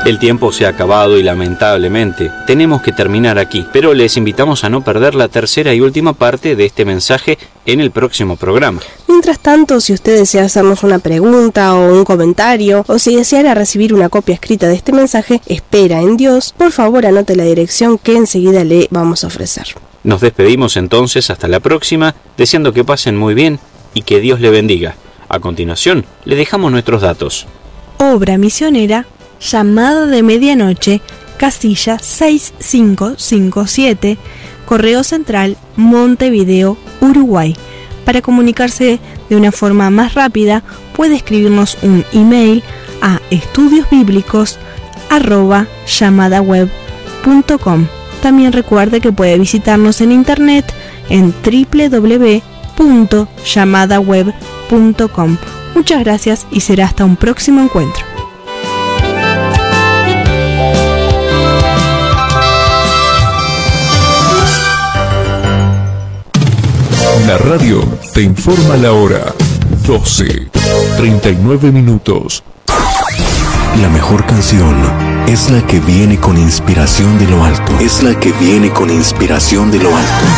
El tiempo se ha acabado y lamentablemente tenemos que terminar aquí, pero les invitamos a no perder la tercera y última parte de este mensaje en el próximo programa. Mientras tanto, si usted desea hacernos una pregunta o un comentario, o si deseara recibir una copia escrita de este mensaje, Espera en Dios, por favor anote la dirección que enseguida le vamos a ofrecer. Nos despedimos entonces hasta la próxima, deseando que pasen muy bien y que Dios le bendiga. A continuación, le dejamos nuestros datos. Obra misionera, Llamada de Medianoche, casilla 6557, Correo Central, Montevideo, Uruguay. Para comunicarse de una forma más rápida, puede escribirnos un email a estudiosbiblicos@llamadaweb.com. También recuerde que puede visitarnos en internet en www.llamadaweb.com. Muchas gracias y será hasta un próximo encuentro. La radio te informa la hora. 12:39 minutos. La mejor canción es la que viene con inspiración de lo alto. Es la que viene con inspiración de lo alto.